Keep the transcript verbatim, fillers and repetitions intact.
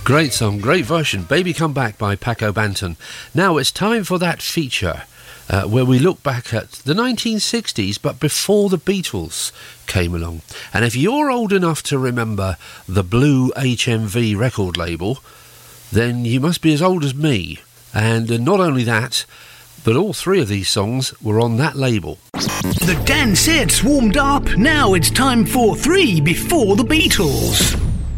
Great song, great version. Baby Come Back by Paco Banton. Now it's time for that feature uh, where we look back at the nineteen sixties, but before the Beatles came along. And if you're old enough to remember the Blue H M V record label, then you must be as old as me. And uh, not only that, but all three of these songs were on that label. The Dan Sets warmed up. Now it's time for Three Before the Beatles.